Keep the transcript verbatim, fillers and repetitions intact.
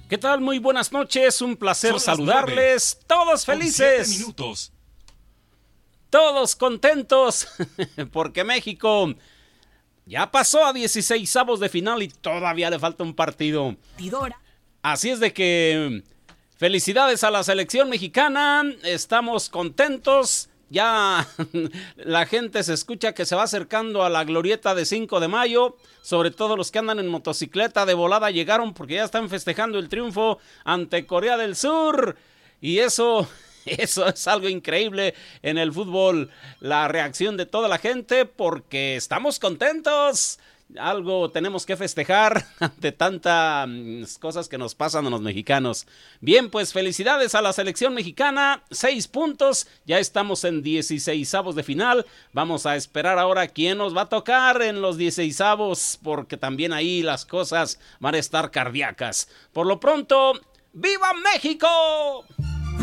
¿Qué tal? Muy buenas noches, un placer Son saludarles. Todos felices. siete minutos. Todos contentos porque México ya pasó a dieciseisavos de final y todavía le falta un partido. Así es de que felicidades a la selección mexicana, estamos contentos. Ya la gente se escucha que se va acercando a la glorieta de cinco de mayo, sobre todo los que andan en motocicleta de volada llegaron porque ya están festejando el triunfo ante Corea del Sur y eso, eso es algo increíble en el fútbol, la reacción de toda la gente porque estamos contentos. Algo tenemos que festejar ante tantas cosas que nos pasan a los mexicanos. Bien, pues felicidades a la selección mexicana, seis puntos, ya estamos en dieciseisavos de final. Vamos a esperar ahora quién nos va a tocar en los dieciseisavos, porque también ahí las cosas van a estar cardíacas. Por lo pronto, ¡viva México!